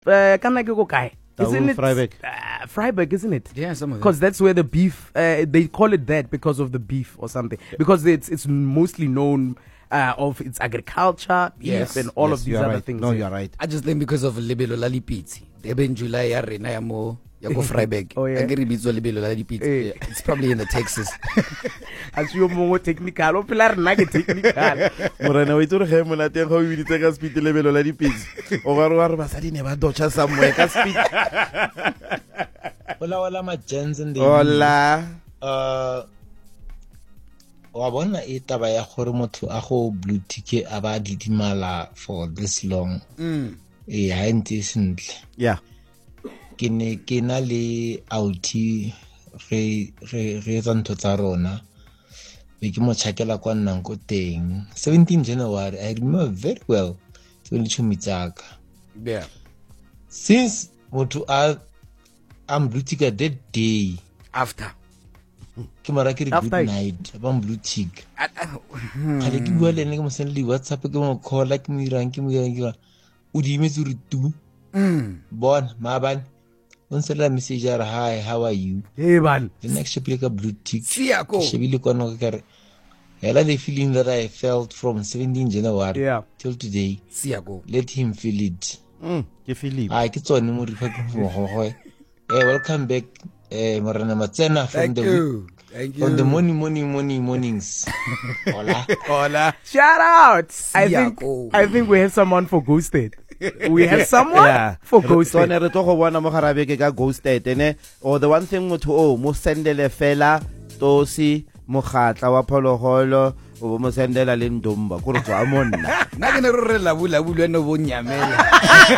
kana ke go kae? Isn't it Freiburg. Freiburg, isn't it? Yeah, some of them. Because that's where the beef. They call it that because of the beef or something. Because it's mostly known of its agriculture, beef, Yes, and all Yes, of you these are other right. things. No, you are right. I just think because of lebelo la dipitsi. Debe in July ya rena ya mo ya go Freiburg. Oh, yeah. I get bitso lebelo la dipitsi. It's probably in the Texas. As you more technical, o pela rena ke technical. Morena wa itse re ge monate ga o biditse ka speed lebelo la dipitsi o ga re basadi ne ba dotcha somewhere ka speed. Wala ma Jensen de Hola. wa bona e taba ya gore motho a go blue tick a ba didimala for this long. Ha ntse sentle. Yeah. Ke na le outi re tsa ntho tsa rona. Be ke mo tshakela kwa nnang ko teng 17 January. I remember very well. So le tshumitsaka. Yeah. Since motho I'm blue tick that day. After. Ke mara ke After good night ba blue tick. Khale ke bua le ene ke mo send le WhatsApp ke mo call like mo irang ke o di imetse re tu. Bon maban on send message ara hi how are you. Hey man. The next step like a blue tick. Siako. Shebile kono ka re hela the feeling that I felt from 17 January Yeah. till today. Siako. Let him feel it. Ke Philip. Ai ke tsone mo re fa ke mo go. Welcome back Morena Matsena from Thank the you. Thank you. from the mornings. Hola. Shout out. I Siako. think we have someone for Ghosted. We have someone for Ghosted. Tsone re tlo go bona mo garabe ke ka Ghosted ene or the one thing motho o mo sendele fela tosi mogatla wa phologolo o mo sendela le ndomba go re tswa monna. Nna ke ne re labula no bo nyamela.